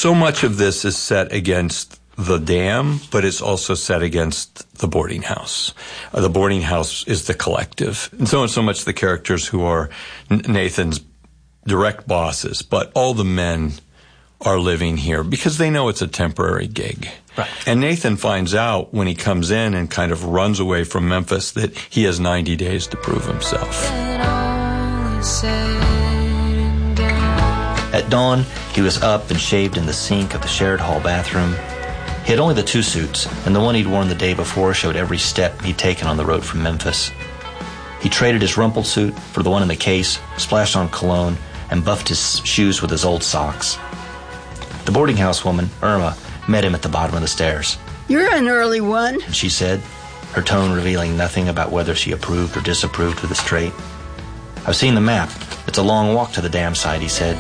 so much of this is set against the dam, but it's also set against the boarding house. The boarding house is the collective. And so much the characters who are Nathan's direct bosses, but all the men are living here because they know it's a temporary gig. Right. And Nathan finds out when he comes in and kind of runs away from Memphis that he has 90 days to prove himself. At dawn, he was up and shaved in the sink of the shared hall bathroom. He had only the 2 suits, and the one he'd worn the day before showed every step he'd taken on the road from Memphis. He traded his rumpled suit for the one in the case, splashed on cologne, and buffed his shoes with his old socks. The boarding house woman, Irma, met him at the bottom of the stairs. "You're an early one," she said, her tone revealing nothing about whether she approved or disapproved of his trait. "I've seen the map. It's a long walk to the dam site," he said.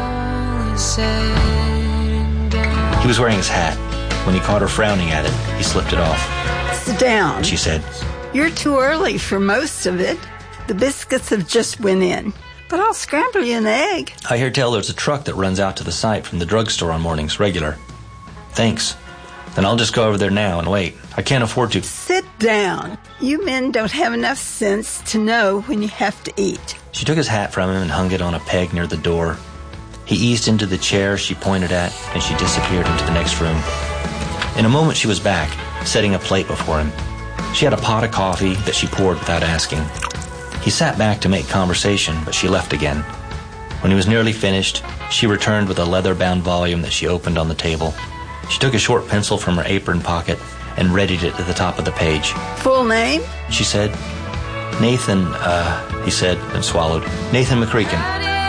He was wearing his hat. When he caught her frowning at it, he slipped it off. "Sit down," she said. "You're too early for most of it. The biscuits have just went in. But I'll scramble you an egg." "I hear tell there's a truck that runs out to the site from the drugstore on mornings, regular." "Thanks. Then I'll just go over there now and wait. I can't afford to." "Sit down. You men don't have enough sense to know when you have to eat." She took his hat from him and hung it on a peg near the door. He eased into the chair she pointed at, and she disappeared into the next room. In a moment she was back, setting a plate before him. She had a pot of coffee that she poured without asking. He sat back to make conversation, but she left again. When he was nearly finished, she returned with a leather-bound volume that she opened on the table. She took a short pencil from her apron pocket and readied it at the top of the page. "Full name?" she said. "Nathan, he said, and swallowed. "Nathan McCreakin."